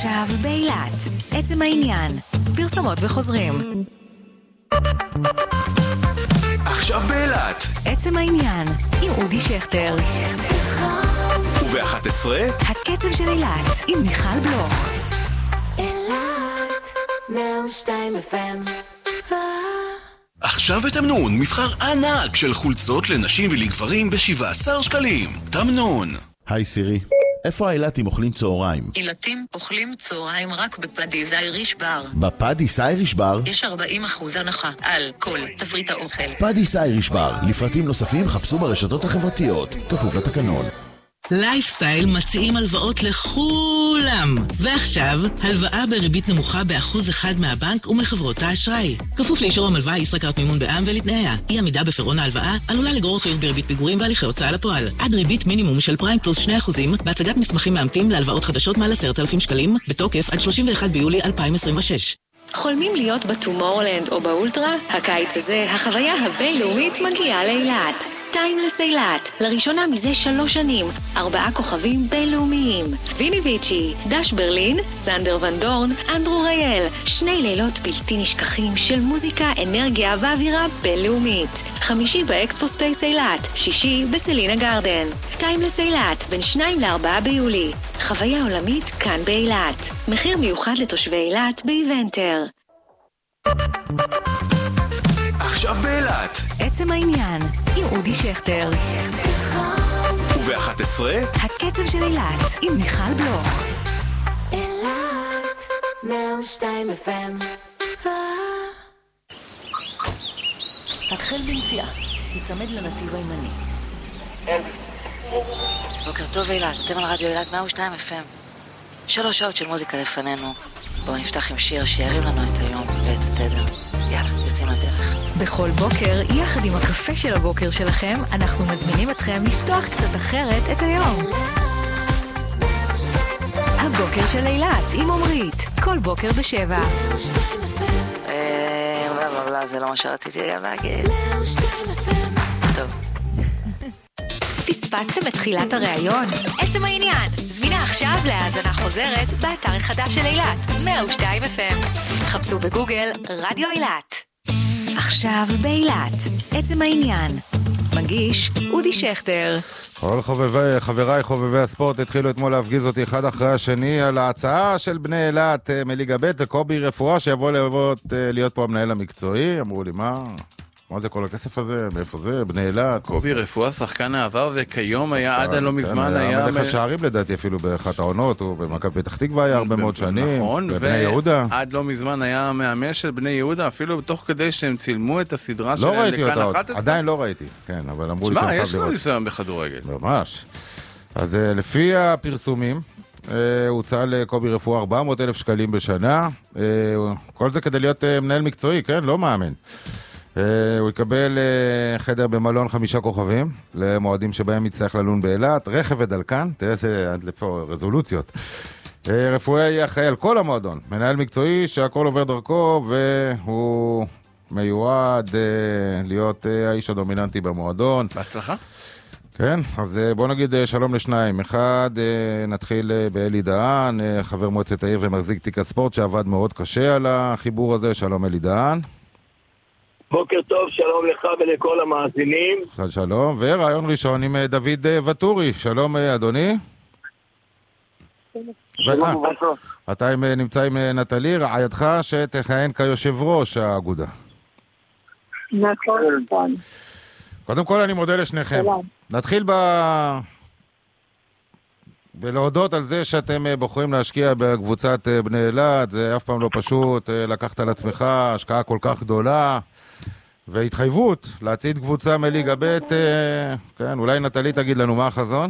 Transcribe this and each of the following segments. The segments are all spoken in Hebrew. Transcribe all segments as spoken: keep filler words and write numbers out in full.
עכשיו באילת, עצם העניין, פרסומות וחוזרים. עכשיו באילת, עצם העניין, עם אודי שכטר. וב-אחת עשרה, הקצב של אילת, עם מיכל בלוך. אילת, מאה ושתיים אף אם. עכשיו בתמנון, מבחר ענק של חולצות לנשים ולגברים ב-שבעה עשר שקלים. תמנון. היי סירי, איפה האילתים אוכלים צהריים? אילתים אוכלים צהריים רק בפדיס אייריש בר. בפדיס אייריש בר? יש ארבעים אחוז הנחה על כל תפריט האוכל. פדיס אייריש בר, לפרטים נוספים חפשו ברשתות החברתיות, כפוף לתקנון. לייפסטייל מציעים הלוואות לכולם. ועכשיו, הלוואה בריבית נמוכה באחוז אחד מהבנק ומחברות האשראי. כפוף לאישור המלווה ישראכרט מימון בע"מ ולתנאיה. אי עמידה בפירעון ההלוואה עלולה לגרור חיוב בריבית פיגורים והליכי הוצאה לפועל. עד ריבית מינימום של פריים פלוס שני אחוזים בהצגת מסמכים מאמתים להלוואות חדשות מעל עשרת אלפים שקלים, בתוקף עד שלושים ואחד ביולי אלפיים עשרים ושש. חולמים להיות בטומורלנד או באולטרה? הקיץ הזה, החוויה הבינלאומית מגיעה לאילת. טיימלס אילת, לראשונה מזה שלוש שנים, ארבעה כוכבים בינלאומיים. ויני ויצ'י, דש ברלין, סנדר ון דורן, אנדרו רייל. שני לילות בלתי נשכחים של מוזיקה, אנרגיה ואווירה בינלאומית. חמישי באקספו ספייס אילת, שישי בסלינה גרדן. טיימלס אילת, בין שניים לארבעה ביולי. חוויה עולמית כאן באילת. מחיר מיוחד לתושבי אילת באיבנטר. עכשיו באילת, עצם העניין, עם אודי שכטר. וב-אחת עשרה, הקצב של אילת, עם מיכל בלוך. אילת, מאה ושתיים אף אם. התחל בנסיעה, יצמד לנתיב הימני. בוקר טוב אילת, אתם על רדיו אילת מאה ושתיים אף אם. שלוש שעות של מוזיקה לפנינו. בואו נפתח עם שיר שירים לנו את היום ואת התדר. יאללה, יוצאים לדרך. בכל בוקר, יחד עם הקפה של הבוקר שלכם, אנחנו מזמינים אתכם לפתוח קצת אחרת את היום. הבוקר של אילת עם עומרית, כל בוקר בשבע. אה, לא, לא, לא, זה לא מה שרציתי גם להגיד. טוב. פספסתם את תחילת הראיון? עצם העניין, זמינה עכשיו להאזנה חוזרת באתר החדש של אילת, מאה ושתיים אף אם. חפשו בגוגל רדיו אילת. עכשיו באילת, עצם העניין. מגיש אודי שכטר. כל חובבי, חבריי חובבי הספורט התחילו אתמול להפגיז אותי אחד אחרי השני על ההצעה של בני אילת מליגה ב' לקובי רפואה שיבוא להיות, להיות פה המנהל המקצועי. אמרו לי, מה? מה זה כל הכסף הזה? מאיפה זה? בני אילת? קובי רפואה, שחקן העבר, וכיום היה עד לא מזמן היה... מלך השערים לדעתי אפילו באחת העונות, הוא במכבי פתח תקווה היה הרבה מאוד שנים. נכון, בבני יהודה. ועד לא מזמן היה מאמן של בני יהודה, אפילו תוך כדי שהם צילמו את הסדרה שלהם לכאן אחת עשרה. לא ראיתי אותה, עדיין לא ראיתי, כן, אבל אמרו לי שמה, יש לו ניסיון בכדורגל. ממש. אז לפי הפרסומים, הוצא לקובי רפואה ארבע מאות אלף שקלים בשנה, כל זה כדי להיות מנהל מקצועי, כן? לא מאמן. הוא יקבל חדר במלון חמישה כוכבים, למועדים שבהם יצטרך ללון באילת, רכב ודלקן, תראה עד לפה רזולוציות. רפואה יהיה אחראי על כל המועדון, מנהל מקצועי שהכל עובר דרכו, והוא מיועד להיות האיש הדומיננטי במועדון. בהצלחה. כן, אז בוא נגיד שלום לשניים. אחד, נתחיל באלי דהן, חבר מועצת העיר ומחזיק תיק הספורט, שעבד מאוד קשה על החיבור הזה. שלום אלי דהן. בוקר טוב, שלום לך ולכל המאזינים. שלום, ורעיון ראשון עם דוד וטורי. שלום אדוני. שלום וברכה. אתה נמצא עם נטלי, רעייתך שתכהן כיושב ראש האגודה. נכון. קודם כל אני מודה לשניכם. נתחיל ב... בלהודות על זה שאתם בוחרים להשקיע בקבוצת בני אילת. זה אף פעם לא פשוט, לקחת על עצמך השקעה כל כך גדולה והתחייבות להצעיד קבוצה מליגה ב'. כן, אולי נטלי תגיד לנו מה החזון?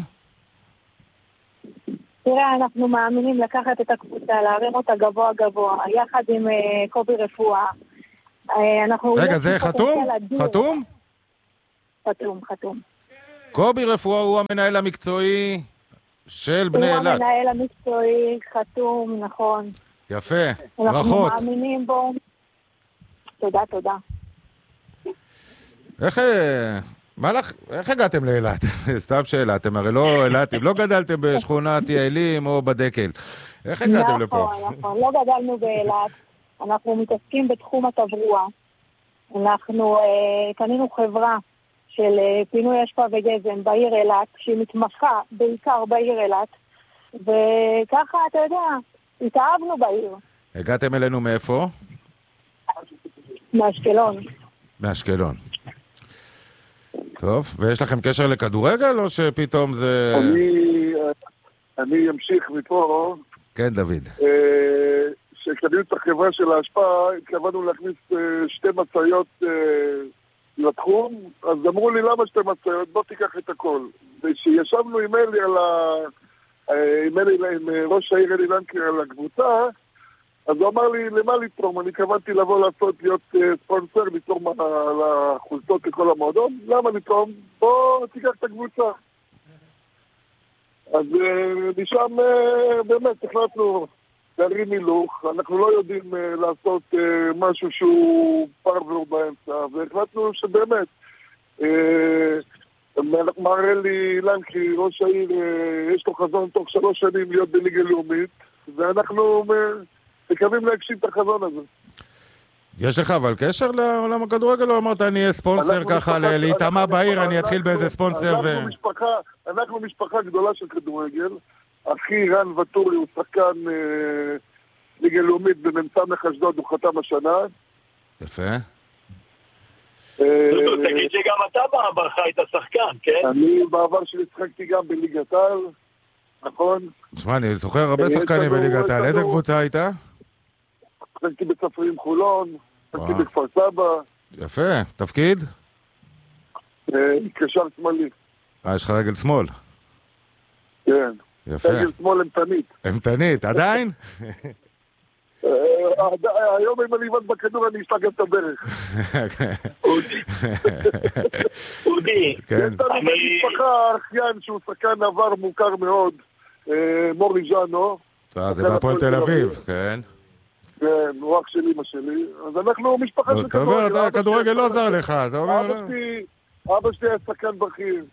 תראה, אנחנו מאמינים לקחת את הקבוצה, להרים אותה גבוה גבוה, יחד עם קובי רפואה. רגע, זה חתום? חתום? חתום, חתום. קובי רפואה הוא המנהל המקצועי של בני אילת. הוא המנהל המקצועי, חתום, נכון. יפה, ברכות. אנחנו מאמינים בו. תודה, תודה. איך מה לך, איך הגעתם לאילת? סתם שאלה, אתם הרי לא אילתים, לא גדלתם בשכונת יעלים או בדקל. איך הגעתם לפה? נכון, נכון, לא גדלנו באילת, אנחנו מתעסקים בתחום התברואה. אנחנו אה, קנינו חברה של אה, פינוי אשפה וגזם בעיר אילת, שהיא מתמחה בעיקר בעיר אילת, וככה, אתה יודע, התאהבנו בעיר. הגעתם אלינו מאיפה? מאשקלון. מאשקלון. טוב, ויש לכם קשר לכדורגל או שפתאום זה... אני, אני אמשיך מפה. כן, דוד. כשקנינו את החברה של ההשפעה, התכוונו להכניס שתי מצאיות לתחום, אז אמרו לי למה שתי מצאיות, בוא תיקח את הכל. וכשישבנו עם אלי על ה... עם, אלי, עם ראש העיר אלי לנקר על הקבוצה, אז הוא אמר לי, למה לתרום? אני כוונתי לבוא לעשות, להיות ספונסר, לתרום על החולצות לכל המועדון. למה לתרום? בוא תיקח את הקבוצה. אז משם באמת החלטנו להרים מילוך. אנחנו לא יודעים לעשות משהו שהוא פרבר באמצע, והחלטנו שבאמת מר אלי לנקרי, ראש העיר, יש לו חזון תוך שלוש שנים להיות בליגה לאומית, ואנחנו מקווים להגשים את החזון הזה. יש לך אבל קשר לעולם הכדורגל, או אמרת אני אהיה ספונסר ככה להתאמה בעיר, אני אתחיל באיזה ספונסר ו... אנחנו משפחה גדולה של כדורגל. אחי רן וטורי הוא שחקן ליגה לאומית במ"ס אשדוד, הוא חתם השנה. יפה. תגיד שגם אתה בעבר היית שחקן, כן? אני בעבר שלי שחקתי גם בליגת העל, נכון? תשמע, אני זוכר הרבה שחקנים בליגת העל. איזה קבוצה הייתה? שחקתי בצפרים חולון, שחקתי בכפר סבא. יפה, תפקיד? קשר שמאלי. אה, יש לך רגל שמאל? כן. יפה. רגל שמאל אמתנית. אמתנית, עדיין? היום אם אני עבד בכדור אני אשלח גם את הברך. אודי, יש לנו במשפחה אחיין שהוא שחקן עבר מוכר מאוד, מורי ז'אנו. זה בהפועל תל אביב, כן. כן, הוא אח של אמא שלי. אז אנחנו משפחה של כדורגל. אתה אומר, הכדורגל לא עזר לך. אבא שלי היה שחקן בכיר.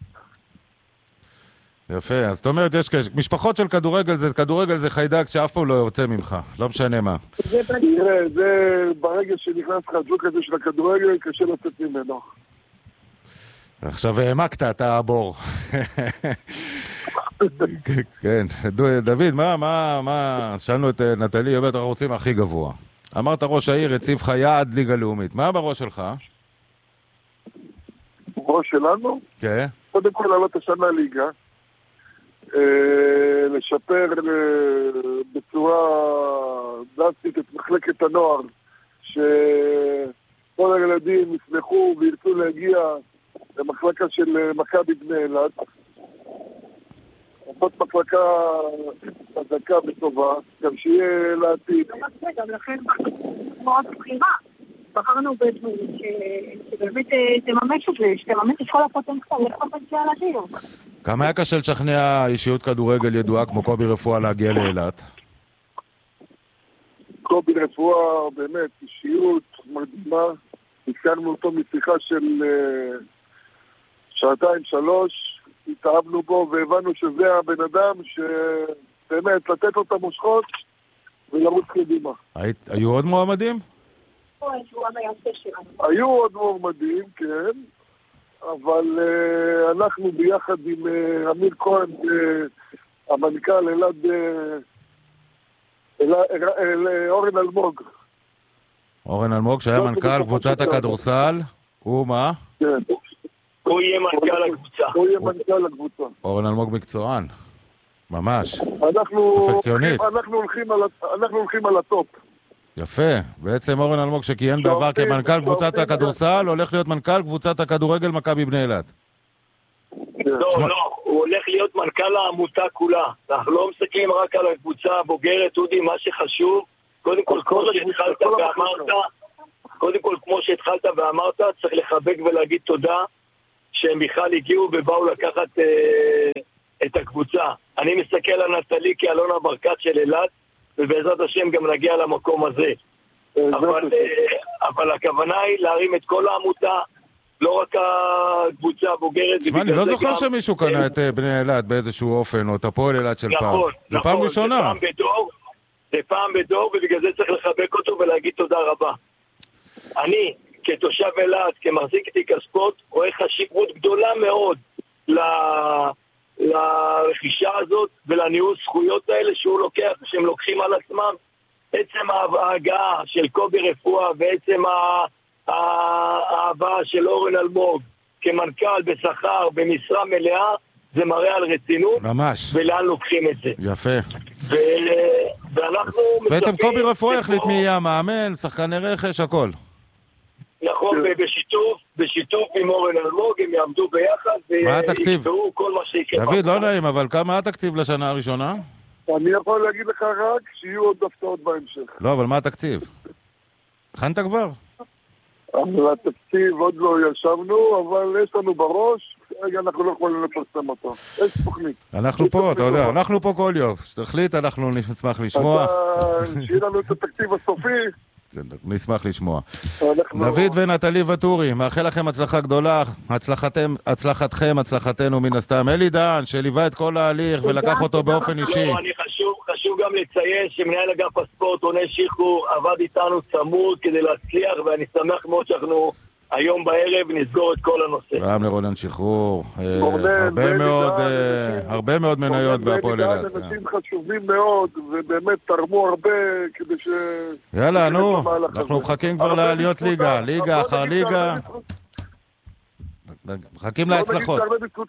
יפה, אז זאת אומרת, יש משפחות של כדורגל, זה כדורגל זה חיידק שאף פעם לא יוצא ממך, לא משנה מה. תראה, זה ברגע שנכנס לך הג'וק הזה של הכדורגל, קשה לצאת ממנו. עכשיו העמקת, אתה הבור. כן, דוד, מה, מה, מה, שאלנו את נטלי, אומרת, אנחנו רוצים הכי גבוה. אמרת ראש העיר, הציב לך יעד ליגה לאומית, מה בראש שלך? ראש שלנו? כן. קודם כל לעלות השנה ליגה. לשפר בצורה דרסטית את מחלקת הנוער, שכל הילדים ישמחו וירצו להגיע למחלקה של מכבי בני אילת. זאת מחלקה חזקה וטובה, גם שיהיה לעתיד. גם לכן מאוד בחירה. בחרנו בדמות שבאמת תממש את זה, שתממש את כל הפוטנציאל הדיר. כמה היה קשה לשכנע אישיות כדורגל ידועה כמו קובי רפואה להגיע לאילת? קובי רפואה באמת אישיות מדהימה. התקרנו אותו משיחה של שעתיים שלוש, התאהבנו בו והבנו שזה הבן אדם שבאמת לתת לו את המושכות ולרוץ קדימה. היו עוד מועמדים? היו עוד מועמדים, כן, אבל uh, אנחנו ביחד עם uh, אמיר כהן, uh, המנכ"ל אלעד, uh, אל, אל, אל, אל, אורן אלמוג. אורן אלמוג, שהיה מנכ"ל קבוצת הכדורסל, הוא מה? כן. הוא יהיה מנכ"ל הקבוצה. הוא יהיה מנכ"ל הקבוצה. אורן אלמוג מקצוען, ממש. אנחנו, פרפקציוניסט. אנחנו הולכים על, אנחנו הולכים על הטופ. יפה, בעצם אורן אלמוג שכיהן בעבר כמנכ"ל קבוצת הכדורסל, הולך להיות מנכ"ל קבוצת הכדורגל מכבי בני אילת. לא, לא, הוא הולך להיות מנכ"ל העמותה כולה. אנחנו לא מסתכלים רק על הקבוצה הבוגרת, אודי, מה שחשוב, קודם כל, כמו שהתחלת ואמרת, קודם כל, כמו שהתחלת ואמרת, צריך לחבק ולהגיד תודה שהם בכלל הגיעו ובאו לקחת אה, את הקבוצה. אני מסתכל על נטלי כאלונה ברקת של אילת, ובעזרת השם גם נגיע למקום הזה. אבל, אבל הכוונה היא להרים את כל העמותה, לא רק הקבוצה הבוגרת. תשמע, אני לא זוכר שמישהו קנה את בני אילת באיזשהו אופן, או את הפועל אילת של פעם. זה פעם ראשונה. זה פעם בדור, זה פעם בדור, ובגלל זה צריך לחבק אותו ולהגיד תודה רבה. אני, כתושב אילת, כמחזיק תיק הספורט, רואה חשיבות גדולה מאוד לרכישה הזאת ולניהול זכויות האלה שהוא לוקח, שהם לוקחים על עצמם. עצם ההגעה של קובי רפואה ועצם האהבה של אורן אלמוג כמנכ"ל בשכר במשרה מלאה, זה מראה על רצינות. ממש. ולאן לוקחים את זה. יפה. ו... ואנחנו... בעצם קובי רפואה החליט מי יהיה המאמן, שחקני רכש, הכל. נכון, ובשיתוף, בשיתוף עם אורן אלמוג, הם יעמדו ביחד. מה התקציב? וישתרו כל מה שיקרה. דוד, לא נעים, אבל כמה התקציב לשנה הראשונה? אני יכול להגיד לך רק שיהיו עוד הפתעות בהמשך. לא, אבל מה התקציב? הכנת כבר? אבל התקציב עוד לא ישבנו, אבל יש לנו בראש, רגע אנחנו לא יכולים לפרסם אותו. יש תוכנית. אנחנו פה, אתה יודע, אנחנו פה כל יום. שתחליט, אנחנו נשמח לשמוע. שיהיה לנו את התקציב הסופי. נשמח לשמוע. דוד ונטלי וטורי, מאחל לכם הצלחה גדולה, הצלחתם, הצלחתכם, הצלחתנו מן הסתם. אלי דהן, שליווה את כל ההליך ולקח אותו באופן אישי. אני חשוב, חשוב גם לציין שמנהל אגף הספורט, עונה שיחור, עבד איתנו צמוד כדי להצליח, ואני שמח מאוד שאנחנו היום בערב נסגור את כל הנושא. גם לרונן שחרור, הרבה מאוד, הרבה מאוד מניות בהפועל אילת. אנשים חשובים מאוד, ובאמת תרמו הרבה כדי ש... יאללה, נו, אנחנו מחכים כבר לעליות ליגה, ליגה אחר ליגה. מחכים להצלחות.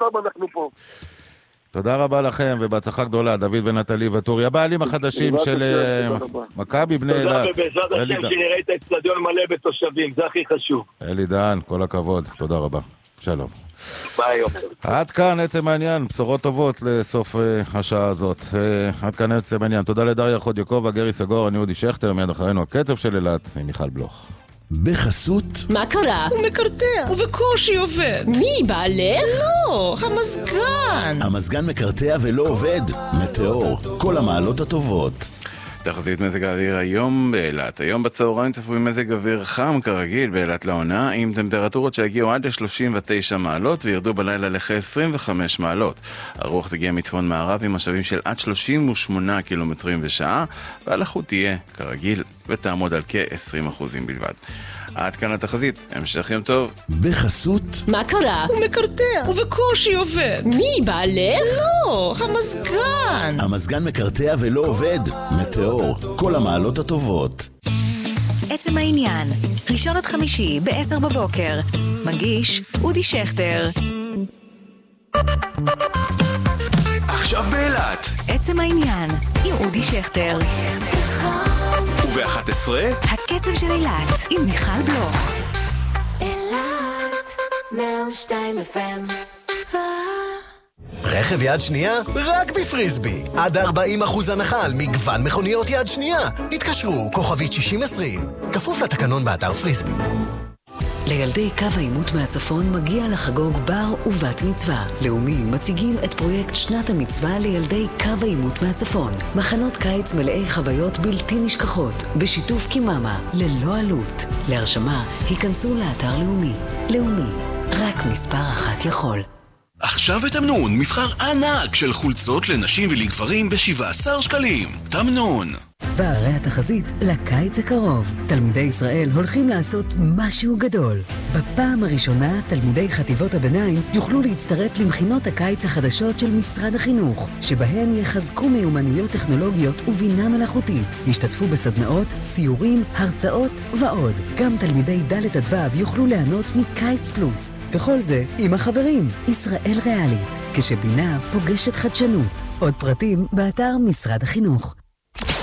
תודה רבה לכם, ובהצלחה גדולה, דוד ונטלי וטורי, הבעלים החדשים של מכבי בני אילת. תודה, ובעזרת השם שנראה את האצטדיון מלא בתושבים, זה הכי חשוב. אלי דהן, כל הכבוד, תודה רבה. שלום. ביי, יום. עד כאן עצם העניין, בשורות טובות לסוף השעה הזאת. עד כאן עצם העניין. תודה לדריה חודיוקובה, גרי סגור, אני אודי שכטר, מיד אחרינו הקצב של אילת, עם מיכל בלוך. בחסות מה קרה? הוא מקרטע, ובקושי עובד. מי, בעלך? לא, המזגן. המזגן מקרטע ולא עובד. מטאור, כל המעלות הטובות. תחזית מזג האוויר היום באילת. היום בצהריים צפוי מזג אוויר חם כרגיל באילת לעונה, עם טמפרטורות שהגיעו עד ל-שלושים ותשע מעלות וירדו בלילה לכ-עשרים וחמש מעלות. הרוח תגיע מצפון מערב עם משאבים של עד שלושים ושמונה קילומטרים בשעה, והלחות תהיה כרגיל ותעמוד על כ-עשרים אחוזים בלבד. עד כאן התחזית, המשך יום טוב. בחסות מה קרה? הוא מקרטע, ובקושי עובד. מי, בעלך? לא, המזגן. המזגן מקרטע ולא עובד. מטאור, כל המעלות הטובות. עצם העניין, ראשון עד חמישי בעשר בבוקר, מגיש אודי שכטר. עכשיו באילת. עצם העניין, עם אודי שכטר. וב-אחת עשרה הקצב של אילת, עם מיכל בלוך. אילת, מאה ושתיים אף אם. רכב יד שנייה? רק בפריסבי. עד ארבעים אחוז הנחה על מגוון מכוניות יד שנייה. התקשרו, כוכבית שישים עשרים. כפוף לתקנון באתר פריסבי. לילדי קו העימות מהצפון מגיע לחגוג בר ובת מצווה. לאומי מציגים את פרויקט שנת המצווה לילדי קו העימות מהצפון. מחנות קיץ מלאי חוויות בלתי נשכחות, בשיתוף קיממה, ללא עלות. להרשמה, היכנסו לאתר לאומי. לאומי, רק מספר אחת יכול. עכשיו בתמנון, מבחר ענק של חולצות לנשים ולגברים ב-שבעה עשר שקלים. תמנון. והרי התחזית לקיץ הקרוב. תלמידי ישראל הולכים לעשות משהו גדול. בפעם הראשונה, תלמידי חטיבות הביניים יוכלו להצטרף למכינות הקיץ החדשות של משרד החינוך, שבהן יחזקו מיומנויות טכנולוגיות ובינה מלאכותית. ישתתפו בסדנאות, סיורים, הרצאות ועוד. גם תלמידי ד' עד ו' יוכלו ליהנות מקיץ פלוס. וכל זה עם החברים. ישראל ריאלית, כשבינה פוגשת חדשנות. עוד פרטים באתר משרד החינוך.